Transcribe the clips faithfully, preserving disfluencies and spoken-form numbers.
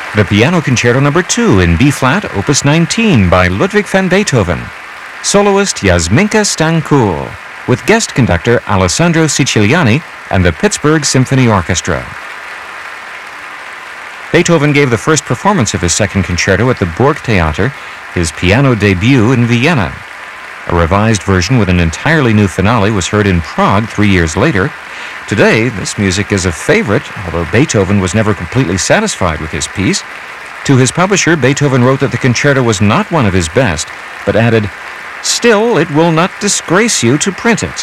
The Piano Concerto Number two in B-flat, Opus nineteen by Ludwig van Beethoven. Soloist Jasminka Stankool, with guest conductor Alessandro Siciliani and the Pittsburgh Symphony Orchestra. Beethoven gave the first performance of his second concerto at the Burgtheater, his piano debut in Vienna. A revised version with an entirely new finale was heard in Prague three years later. Today, this music is a favorite, although Beethoven was never completely satisfied with his piece. To his publisher, Beethoven wrote that the concerto was not one of his best, but added, "Still, it will not disgrace you to print it."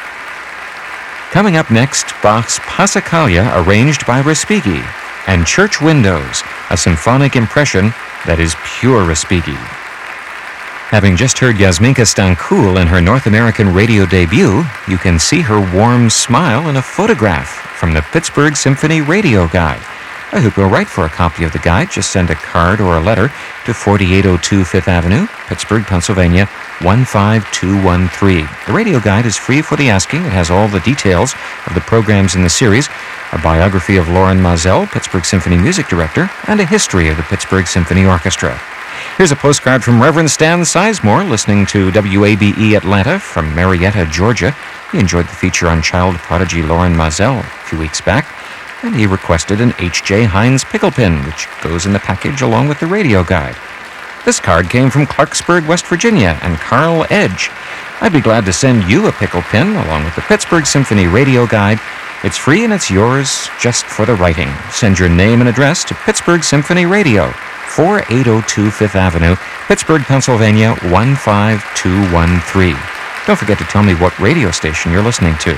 Coming up next, Bach's Passacaglia, arranged by Respighi, and Church Windows, a symphonic impression that is pure Respighi. Having just heard Jasminka Stankool in her North American radio debut, you can see her warm smile in a photograph from the Pittsburgh Symphony Radio Guide. I hope you'll write for a copy of the guide. Just send a card or a letter to forty-eight oh two Fifth Avenue, Pittsburgh, Pennsylvania, one five two one three. The radio guide is free for the asking. It has all the details of the programs in the series, a biography of Loren Maazel, Pittsburgh Symphony Music Director, and a history of the Pittsburgh Symphony Orchestra. Here's a postcard from Reverend Stan Sizemore, listening to W A B E Atlanta from Marietta, Georgia. He enjoyed the feature on child prodigy Loren Maazel a few weeks back, and he requested an H J Heinz pickle pin, which goes in the package along with the radio guide. This card came from Clarksburg, West Virginia, and Carl Edge. I'd be glad to send you a pickle pin along with the Pittsburgh Symphony Radio Guide. It's free and it's yours just for the writing. Send your name and address to Pittsburgh Symphony Radio, forty-eight oh two Fifth Avenue, Pittsburgh, Pennsylvania, one five two one three. Don't forget to tell me what radio station you're listening to.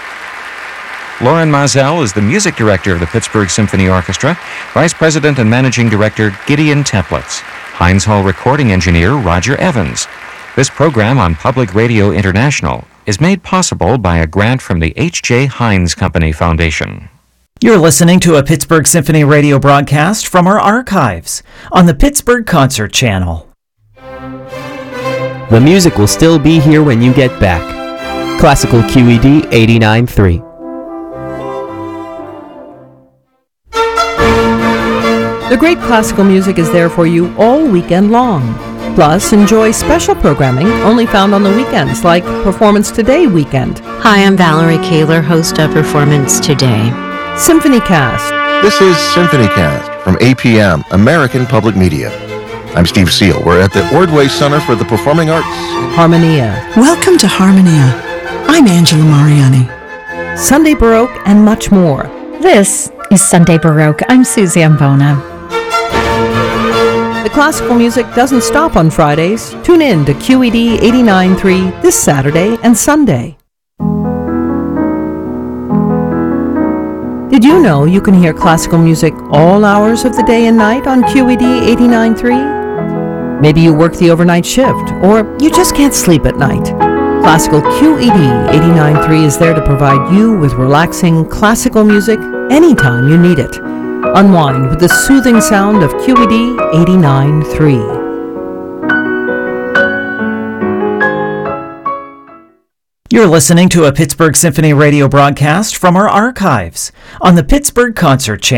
Loren Maazel is the music director of the Pittsburgh Symphony Orchestra, vice president and managing director Gideon Teplitz, Heinz Hall recording engineer Roger Evans. This program on Public Radio International is made possible by a grant from the H J Heinz Company Foundation. You're listening to a Pittsburgh Symphony radio broadcast from our archives on the Pittsburgh Concert Channel. The music will still be here when you get back. Classical Q E D eighty-nine point three. The great classical music is there for you all weekend long. Plus, enjoy special programming only found on the weekends, like Performance Today Weekend. Hi, I'm Valerie Kaler, host of Performance Today. Symphony Cast. This is Symphony Cast from A P M, American Public Media. I'm Steve Seal. We're at the Ordway Center for the Performing Arts. Harmonia. Welcome to Harmonia. I'm Angela Mariani. Sunday Baroque and much more. This is Sunday Baroque. I'm Susie Ambona. The classical music doesn't stop on Fridays. Tune in to Q E D eighty-nine point three this Saturday and Sunday. Did you know you can hear classical music all hours of the day and night on Q E D eighty-nine point three? Maybe you work the overnight shift, or you just can't sleep at night. Classical Q E D eighty-nine point three is there to provide you with relaxing classical music anytime you need it. Unwind with the soothing sound of Q E D eighty-nine point three. You're listening to a Pittsburgh Symphony radio broadcast from our archives on the Pittsburgh Concert Channel.